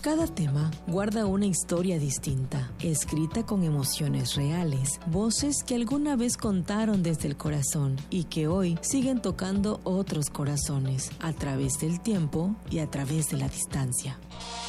Cada tema guarda una historia distinta, escrita con emociones reales, voces que alguna vez contaron desde el corazón y que hoy siguen tocando otros corazones a través del tiempo y a través de la distancia.